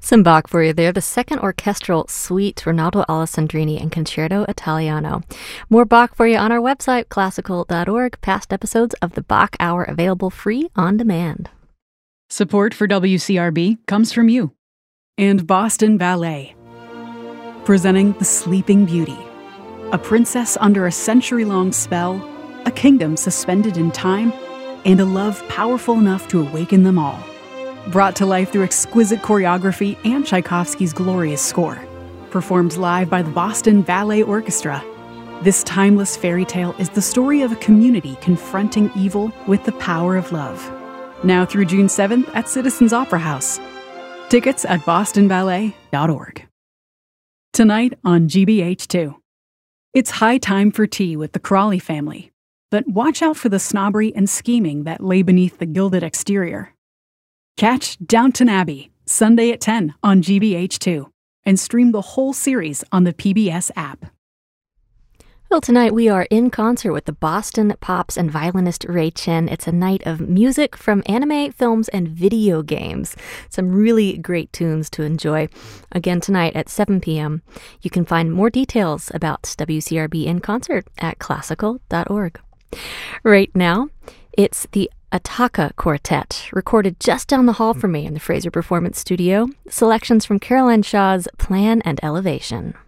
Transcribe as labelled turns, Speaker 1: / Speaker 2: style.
Speaker 1: Some Bach for you there, the second orchestral suite, Ronaldo Alessandrini and Concerto Italiano. More Bach for you on our website, classical.org. Past episodes of the Bach Hour available free on demand.
Speaker 2: Support for WCRB comes from you and Boston Ballet. Presenting The Sleeping Beauty, a princess under a century-long spell, a kingdom suspended in time, and a love powerful enough to awaken them all. Brought to life through exquisite choreography and Tchaikovsky's glorious score. Performed live by the Boston Ballet Orchestra, this timeless fairy tale is the story of a community confronting evil with the power of love. Now through June 7th at Citizens Opera House. Tickets at bostonballet.org. Tonight on GBH2. It's high time for tea with the Crawley family, but watch out for the snobbery and scheming that lay beneath the gilded exterior. Catch Downton Abbey, Sunday at 10 on GBH2, and stream the whole series on the PBS app.
Speaker 1: Well, tonight we are in concert with the Boston Pops and violinist Ray Chen. It's a night of music from anime, films, and video games. Some really great tunes to enjoy. Again, tonight at 7 p.m. You can find more details about WCRB in concert at classical.org. Right now, it's the Ataka Quartet, recorded just down the hall from me in the Fraser Performance Studio. Selections from Caroline Shaw's Plan and Elevation.